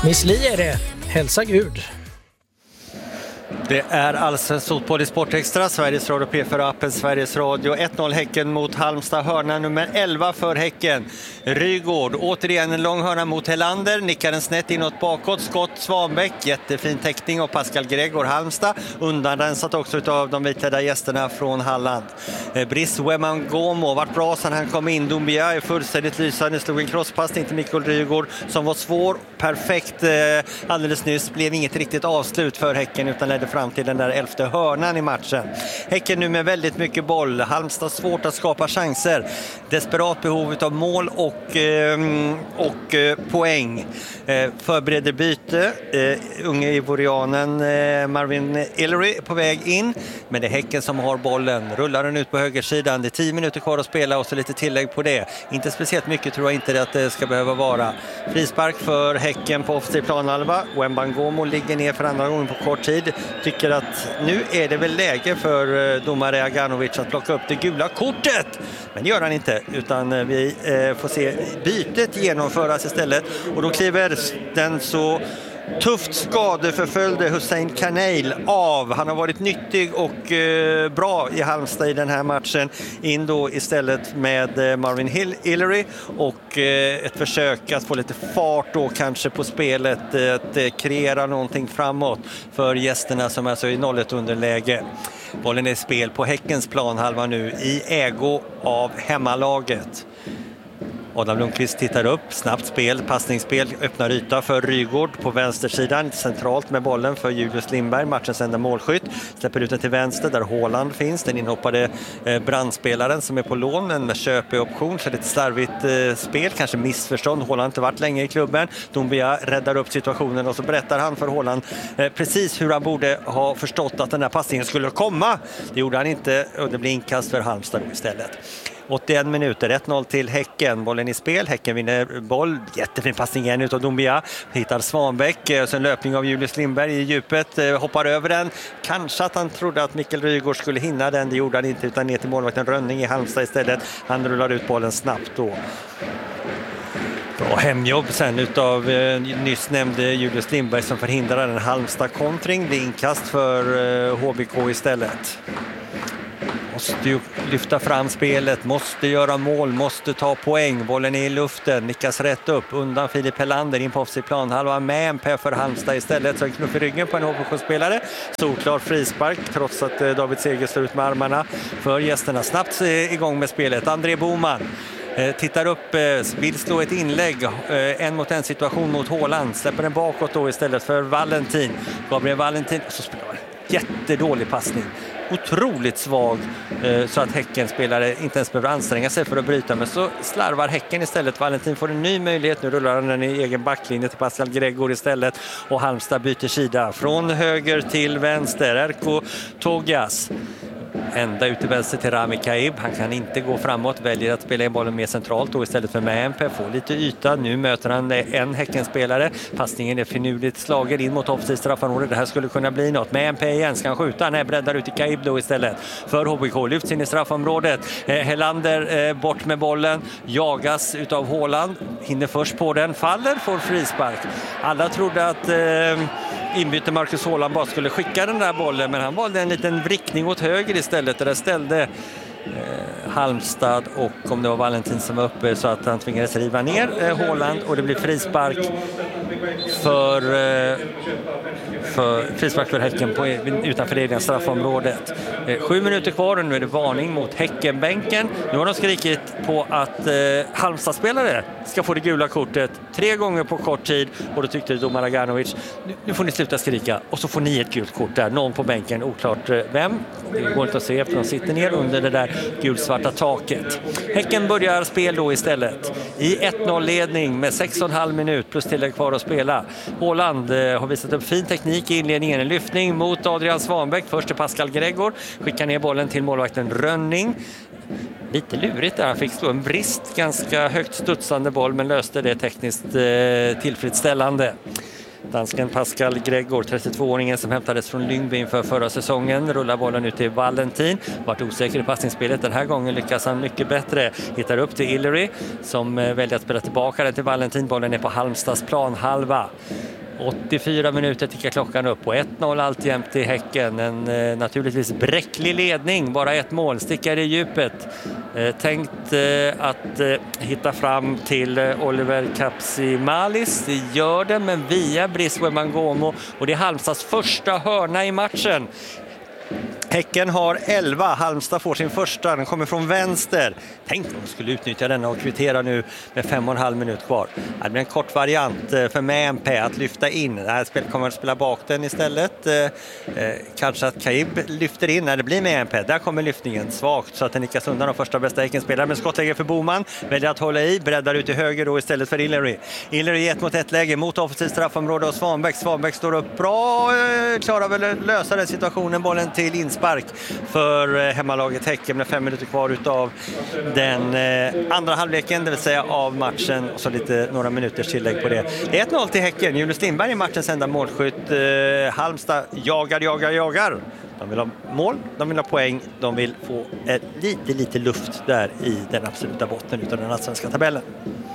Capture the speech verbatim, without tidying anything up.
Miss Li är det. Hälsa Gud. Det är allsvensk fotboll i Sportextra, Sveriges Radio P fyra-appen, Sveriges Radio. ett noll Häcken mot Halmstad, hörna nummer elva för Häcken. Rygård, återigen en lång hörna mot Helander, nickar den snett inåt bakåt, skott Svanbäck, jättefin täckning av Pascal Gregor. Halmstad undanrensat också av de vitklädda gästerna från Halland. Brice Wembangomo vart bra sedan han kom in. Doumbia är fullständigt lysande, slog en crosspassning till Mikael Rygård som var svår, perfekt alldeles nyss, blev inget riktigt avslut för Häcken utan ledde fram till den där elfte hörnan i matchen. Häcken nu med väldigt mycket boll. Halmstad svårt att skapa chanser. Desperat behov av mål och, eh, och eh, poäng. Eh, förbereder byte. Eh, unge ivorianen eh, Marvin Hillery på väg in. Men det är Häcken som har bollen. Rullar den ut på högersidan. Det är tio minuter kvar att spela och så lite tillägg på det. Inte speciellt mycket tror jag inte att det ska behöva vara. Frispark för Häcken på offensiv planhalva. Wembangomo ligger ner för andra gången på kort tid. Tycker att nu är det väl läge för domare Aganovic att plocka upp det gula kortet. Men det gör han inte, utan vi eh, får se bytet genomföras istället. Och då kliver den så tufft skadeförföljde Hussein Kanail av. Han har varit nyttig och eh, bra i Halmstad i den här matchen. In då istället med eh, Marvin Hillery och eh, ett försök att få lite fart då kanske på spelet. Eh, att eh, kreera någonting framåt för gästerna som är så i noll ett underläge. Bollen är i spel på Häckens planhalva nu i ägo av hemmalaget. Adam Lundqvist tittar upp, snabbt spel, passningsspel, öppnar yta för Rygård på vänstersidan, centralt med bollen för Julius Lindberg, matchens enda målskytt, släpper ut den till vänster där Håland finns, den inhoppade eh, brandspelaren som är på lån, en köpeoption, så lite slarvigt eh, spel, kanske missförstånd, Håland har inte varit länge i klubben, Doumbia räddar upp situationen och så berättar han för Håland eh, precis hur han borde ha förstått att den här passningen skulle komma, det gjorde han inte och det blir inkast för Halmstad istället. åttioen minuter, ett noll till Häcken, bollen i spel, Häcken vinner boll, jättefin passning igen utav Doumbia, hittar Svanbäck, så en löpning av Julius Lindberg i djupet, hoppar över den, kanske att han trodde att Mikael Rygård skulle hinna den, det gjorde han inte utan ner till målvakten Rönning i Halmstad istället, han rullar ut bollen snabbt då. Bra hemjobb sen utav eh, nyss nämnde Julius Lindberg som förhindrar en Halmstad-kontring, det är inkast för eh, H B K istället. Måste ju lyfta fram spelet, måste göra mål, måste ta poäng. Bollen är i luften, nickas rätt upp undan Filip Helander in på offensiv planhalva med en P för Halmstad istället. Så en knuff i ryggen på en H B K-spelare. Solklar frispark trots att David Seger står ut med armarna för gästerna. Snabbt igång med spelet. André Boman tittar upp, vill slå ett inlägg, en mot en situation mot Håland. Släpper den bakåt då istället för Valentin. Gabriel Valentin, så spelar man jättedålig passning. Otroligt svag så att Häcken spelare inte ens behöver anstränga sig för att bryta, men så slarvar Häcken istället. Valentin får en ny möjlighet, nu rullar han den i egen backlinje till Pascal Gregor istället och Halmstad byter sida från höger till vänster. Erko Togas ända ut till vänster till Rami Kaib. Han kan inte gå framåt, väljer att spela in bollen mer centralt då istället för med M P. Får lite yta, nu möter han en Häckenspelare. Passningen är finurligt slagen in mot offensivt straffområde. Det här skulle kunna bli något. Med M P igen ska han skjuta, han är breddar ut till Kaib då istället. För H B K lyfts in i straffområdet. Eh, Helander eh, bort med bollen, jagas utav Håland. Hinner först på den, faller, får frispark. Alla trodde att eh, inbyte Marcus Håland bara skulle skicka den där bollen, men han valde en liten vrickning åt höger istället där det ställde eh, Halmstad och om det var Valentin som var uppe så att han tvingades riva ner eh, Håland och det blir frispark för eh, för frispark för Häcken på, utanför det egna straffområdet. Eh, sju minuter kvar och nu är det varning mot Häckenbänken. Nu har de skrikit på att eh, Halmstad-spelare ska få det gula kortet tre gånger på kort tid och då tyckte domare Aganovic, nu, nu får ni sluta skrika och så får ni ett gult kort där. Någon på bänken, oklart eh, vem. Det går inte att se efter de sitter ner under det där gulsvarta taket. Häcken börjar spel då istället i ett noll-ledning med sex och en halv minut plus tillägg kvar att spela. Håland eh, har visat upp fin teknik i inledningen, en lyftning mot Adrian Svanbäck, först till Pascal Gregor, skickar ner bollen till målvakten Rönning. Lite lurigt där, han fick slå en brist, ganska högt studsande boll men löste det tekniskt eh, tillfredsställande. Dansken Pascal Gregor, trettiotvååringen som hämtades från Lyngby inför förra säsongen, rullar bollen ut till Valentin. Vart osäker i passningsspelet. Den här gången lyckas han mycket bättre. Hittar upp till Hillery som väljer att spela tillbaka den till Valentin. Bollen är på Halmstads plan, halva. åttiofyra minuter tickar klockan upp och ett noll alltjämt i Häcken. En eh, naturligtvis bräcklig ledning, bara ett mål, stickar i djupet. Eh, tänkt eh, att eh, hitta fram till eh, Oliver Kapsimalis. Det gör det, men via Briswe Mangomo, och det är Halmstads första hörna i matchen. Häcken har elva, Halmstad får sin första, den kommer från vänster. Tänk om de skulle utnyttja den och kvittera nu med fem och en halv minut kvar. Det blir en kort variant för med M P att lyfta in. Det här spelet kommer att spela bak den istället. Eh, kanske att Kaib lyfter in när det blir med M P. Där kommer lyftningen svagt så att den nickas undan av första bästa Häcken-spelare. Men skottläge för Boman, väljer att hålla i, breddar ut till höger då istället för Hillery. Hillery ett mot ett läge mot offensivt straffområde och Svanbäck. Svanbäck står upp bra, klarar väl lösa den situationen, bollen till inspark för hemmalaget Häcken med fem minuter kvar utav den eh, andra halvleken, det vill säga av matchen, och så lite några minuters tillägg på det. ett noll till Häcken, Julius Lindberg i matchens enda målskytt. eh, Halmstad jagar, jagar, jagar. De vill ha mål, de vill ha poäng, de vill få ett lite, lite luft där i den absoluta botten utav den allsvenska tabellen.